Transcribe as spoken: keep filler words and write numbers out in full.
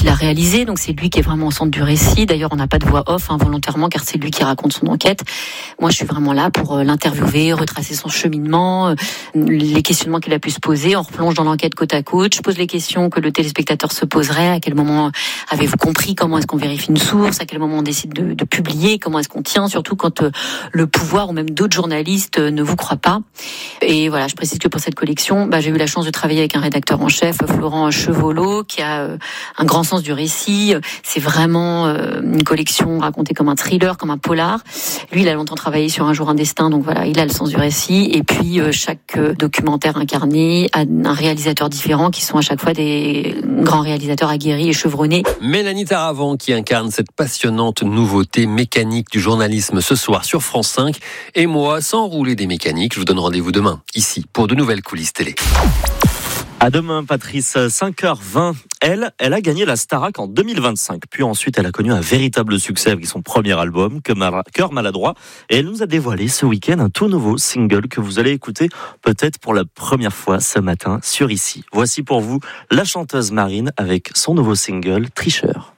qui l'a réalisé, donc c'est lui qui est vraiment au centre du récit. D'ailleurs, on n'a pas de voix off hein, volontairement, car c'est lui qui raconte son enquête. Moi, je suis vraiment là pour euh, l'interviewer, retracer son cheminement, euh, les questionnements qu'il a pu se poser. On replonge dans l'enquête côte à côte. Je pose les questions que le téléspectateur se poserait. À quel moment avez-vous compris? Comment est-ce qu'on vérifie une source? À quel moment on décide de, de publier? Comment est-ce qu'on tient? Surtout quand euh, le pouvoir ou même d'autres journalistes euh, ne vous croient pas. Et voilà, je précise que pour cette collection, bah, j'ai eu la chance de travailler avec un rédacteur en chef, Florent Chevolot, qui a euh, un grand sens du récit. C'est vraiment euh, une collection racontée comme un thriller, comme un polar. Lui, il a longtemps travaillé sur Un jour un destin, donc voilà, il a le sens du récit. Et puis, euh, chaque euh, documentaire incarné a un réalisateur différent, qui sont à chaque fois des grands réalisateurs aguerris et chevronnés. Mélanie Taravant qui incarne cette passionnante nouveauté mécanique du journalisme ce soir sur France cinq. Et moi, sans rouler des mécaniques, je vous donne rendez-vous demain, ici, pour de nouvelles coulisses télé. À demain, Patrice, cinq heures vingt. Elle, elle a gagné la Starac en deux mille vingt-cinq. Puis ensuite, elle a connu un véritable succès avec son premier album, Cœur maladroit. Et elle nous a dévoilé ce week-end un tout nouveau single que vous allez écouter peut-être pour la première fois ce matin sur Ici. Voici pour vous la chanteuse Marine avec son nouveau single, Tricheur.